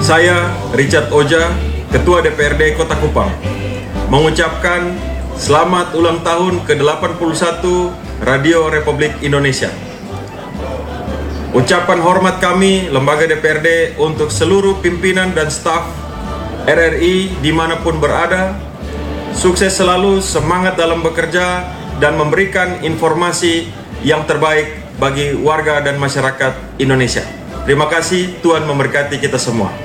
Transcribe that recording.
Saya, Richard Oja, Ketua DPRD Kota Kupang, mengucapkan selamat ulang tahun ke-81 Radio Republik Indonesia. Ucapan hormat kami, Lembaga DPRD, untuk seluruh pimpinan dan staf RRI dimanapun berada. Sukses selalu, semangat dalam bekerja, dan memberikan informasi yang terbaik bagi warga dan masyarakat Indonesia. Terima kasih, Tuhan memberkati kita semua.